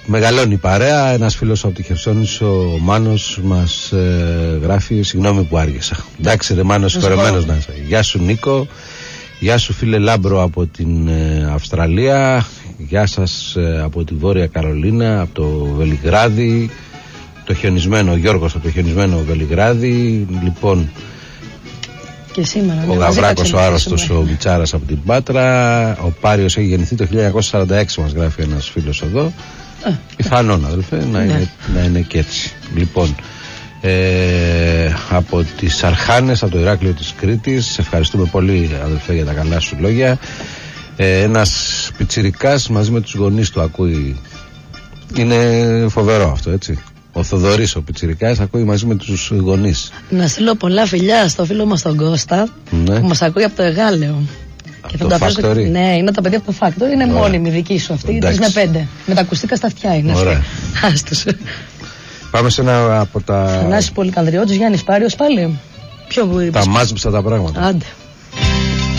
Μεγαλώνει η παρέα. Ένας φίλος από τη Χερσόνησο, ο Μάνος, μας γράφει: συγγνώμη που άργησα. Εντάξει ρε Μάνο, συγχωρεμένος να είσαι. Γεια σου Νίκο. Γεια σου φίλε Λάμπρο από την Αυστραλία. Γεια σας από τη Βόρεια Καρολίνα, από το Βελιγράδι. Το χιονισμένο, ο Γιώργος από το χιονισμένο Βελιγράδι. Λοιπόν, και σήμερα, ο Γαβράκος ο άρρωστος, ο Βιτσάρας από την Πάτρα. Ο Πάριος έχει γεννηθεί το 1946, μας γράφει ένας φίλος εδώ. Πιθανόν αδελφέ να είναι και έτσι. Λοιπόν, από τις Αρχάνες, από το Ηράκλειο της Κρήτης, σε ευχαριστούμε πολύ αδελφέ για τα καλά σου λόγια. Ένας πιτσιρικάς μαζί με τους γονείς του ακούει. Είναι φοβερό αυτό, έτσι. Ο Θοδωρής ο πιτσιρικάς ακούει μαζί με τους γονείς. Να στείλω πολλά φιλιά στο φίλο μας τον Κώστα, ναι, που μας ακούει από το Εγάλεο. Και το Factory. Ναι, είναι τα παιδιά από το Factory, είναι μόνιμη δική σου αυτή, 3 με 5. Με τα ακουστικά στα αυτιά είναι. Ωραία. Άστος. Πάμε σε ένα από τα... Θανάσης Πολυκανδριώτης, Γιάννης Πάριος πάλι. Τα μάζεψα τα πράγματα. Άντε.